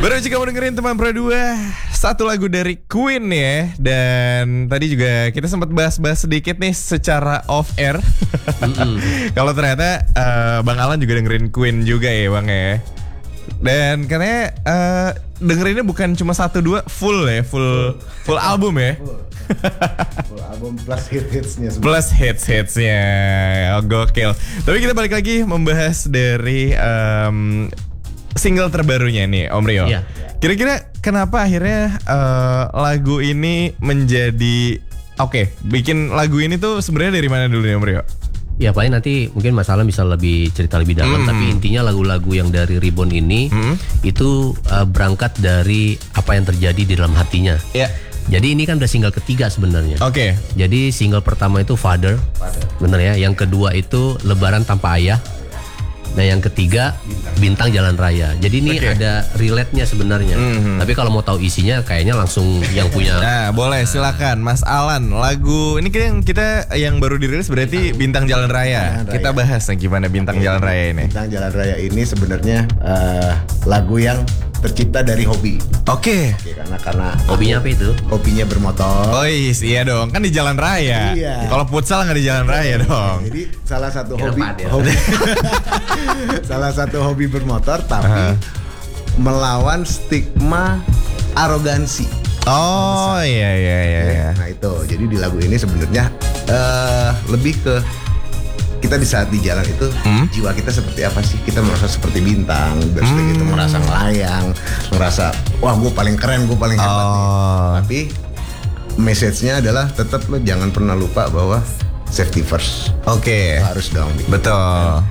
Baru aja kamu dengerin teman Pro 2 satu lagu dari Queen ya. Dan tadi juga kita sempat bahas-bahas sedikit nih secara off air. Kalau ternyata Bang Alan juga dengerin Queen juga ya Bang ya. Dan katanya dengerinnya bukan cuma 1-2, full ya, full album ya. Full album plus hits-hitsnya. Plus hits-hitsnya, gokil. Tapi kita balik lagi membahas dari single terbarunya nih Om Rio. Iya. Kira-kira kenapa akhirnya lagu ini menjadi bikin lagu ini tuh sebenarnya dari mana dulu nih Om Rio? Ya paling nanti mungkin Mas Alan bisa lebih cerita lebih dalam. Tapi intinya lagu-lagu yang dari Reborn ini itu berangkat dari apa yang terjadi di dalam hatinya. Iya. Jadi ini kan udah single ketiga sebenarnya. Oke. Jadi single pertama itu Father. Bener ya. Yang kedua itu Lebaran Tanpa Ayah. Nah yang ketiga Bintang Jalan Raya. Jadi ini ada relate-nya sebenarnya. Tapi kalau mau tahu isinya kayaknya langsung yang punya. Nah boleh silakan Mas Alan. Lagu ini kita yang baru dirilis berarti Bintang Jalan Raya. Kita bahas nih gimana Bintang Jalan Raya ini. Bintang Jalan Raya ini sebenarnya lagu yang tercipta dari hobi. Oke. Karena Hobinya apa itu? hobinya bermotor. Oh iya dong, kan di jalan raya. Iya. Kalau futsal nggak di jalan raya dong. Jadi salah satu Kenapa hobi, dia? salah satu hobi bermotor tapi melawan stigma arogansi. Oh iya. Nah itu, jadi di lagu ini sebenarnya lebih ke kita di saat di jalan itu jiwa kita seperti apa sih? Kita merasa seperti bintang, dan seperti itu merasa melayang, merasa wah gue paling keren, gue paling hebat nih. Tapi message-nya adalah tetap lo jangan pernah lupa bahwa safety first. Oke. Harus dong. Betul.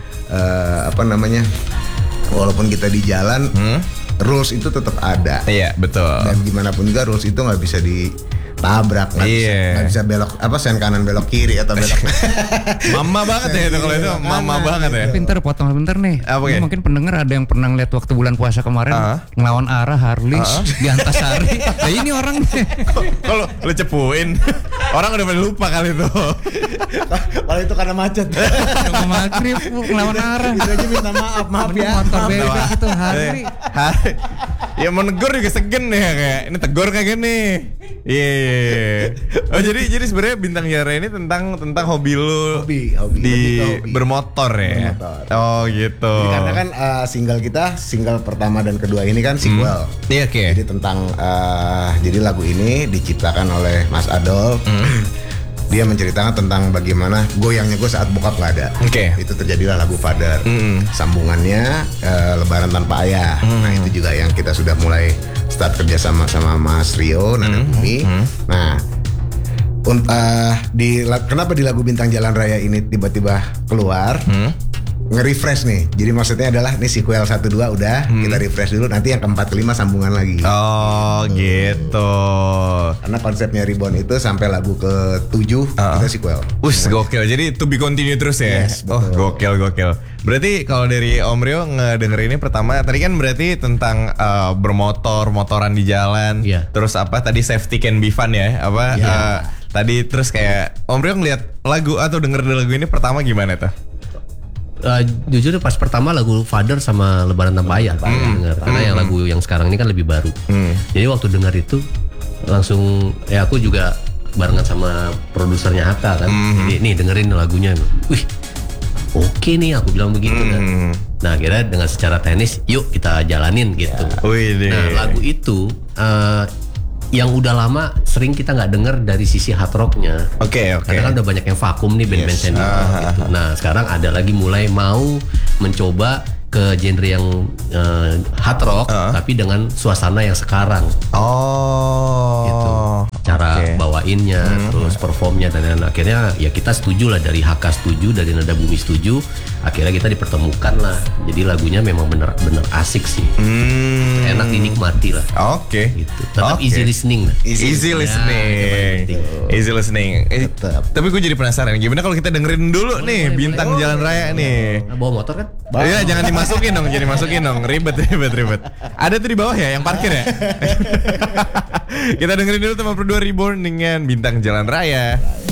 Walaupun kita di jalan, rules itu tetap ada. Iya betul. Dan gimana pun juga rules itu nggak bisa ditabrak, nggak bisa belok sen kanan belok kiri atau belok. Mama banget ya itu kalau itu mama banget ya. Pinter potong bentar nih. Apa Ini ya? mungkin pendengar ada yang pernah lihat waktu bulan puasa kemarin ngelawan arah Harley di Antasari. Nah ini orang nih. Kalau lu cepuin orang udah pada lupa kali itu. Kalau itu karena macet. Udah maghrib ngelawan arah. Itu aja minta maaf Mending ya. motor bebek gitu Harley. Ya mau negor juga segen ya kayak ini tegor kayak gini. Iya. Oh jadi sebenarnya Bintang Jalan Raya ini tentang hobi lu Hobi, di lebih ke hobi. bermotor ya. Bermotor. Oh gitu. Jadi karena kan single pertama dan kedua ini kan sequel. Iya oke. Jadi tentang jadi lagu ini diciptakan oleh Mas Adolf. Dia menceritakan tentang bagaimana goyangnya gue saat bokap gak ada. Oke. Itu terjadilah lagu Father. Sambungannya Lebaran Tanpa Ayah. Nah itu juga yang kita sudah mulai start kerja sama Mas Rio Nada Bumi. Nah kenapa di lagu Bintang Jalan Raya ini tiba-tiba keluar? Nge-refresh nih. Jadi maksudnya adalah nih sequel 1-2 udah, kita refresh dulu, nanti yang keempat kelima sambungan lagi. Oh gitu. Karena konsepnya Reborn itu sampai lagu ke-7 kita sequel. Gokil. Jadi to be continue terus ya. Yes, betul. Gokil. Berarti kalau dari Om Rio ngedenger ini pertama tadi kan berarti tentang motoran di jalan. Iya. Terus apa tadi safety can be fun ya? Tadi terus kayak Om Rio ngeliat lagu atau denger lagu ini pertama gimana tuh? Jujur pas pertama lagu Father sama Lebaran Tanpa Ayah denger. Karena yang lagu yang sekarang ini kan lebih baru. Jadi waktu dengar itu langsung aku juga barengan sama produsernya Haka kan. Jadi nih dengerin lagunya. Wih, oke nih aku bilang begitu kan. Nah akhirnya dengan secara teknis yuk kita jalanin gitu. Nah lagu itu yang udah lama sering kita nggak denger dari sisi hard rocknya. Oke. Karena kan udah banyak yang vakum nih band-band senior gitu. Nah sekarang ada lagi mulai mau mencoba ke genre yang hard rock tapi dengan suasana yang sekarang. Gitu. Cara bawainnya, terus performnya dan akhirnya ya kita setuju lah, dari HK setuju, dari Nada Bumi setuju. Akhirnya kita dipertemukan lah. Jadi lagunya memang bener-bener asik sih. Enak dinikmati lah. Oke. Gitu. Tetap easy listening lah. Easy listening. Tapi gue jadi penasaran gimana kalau kita dengerin dulu nih Bintang Jalan Raya nih. Bawa motor kan? Iya jangan dimasukin dong, ribet. Ada tuh di bawah ya yang parkir ya. Kita dengerin dulu teman Pro 2 Reborn dengan Bintang Jalan Raya.